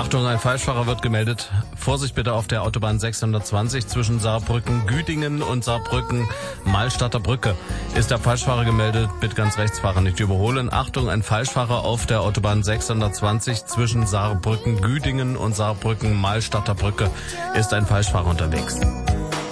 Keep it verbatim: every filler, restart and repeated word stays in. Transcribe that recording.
Achtung, ein Falschfahrer wird gemeldet. Vorsicht bitte auf der Autobahn sechshundertzwanzig zwischen Saarbrücken-Güdingen und Saarbrücken-Malstadter Brücke. Ist der Falschfahrer gemeldet, bitte ganz rechts fahren, nicht überholen. Achtung, ein Falschfahrer auf der Autobahn sechshundertzwanzig zwischen Saarbrücken-Güdingen und Saarbrücken-Malstadter Brücke. Ist ein Falschfahrer unterwegs.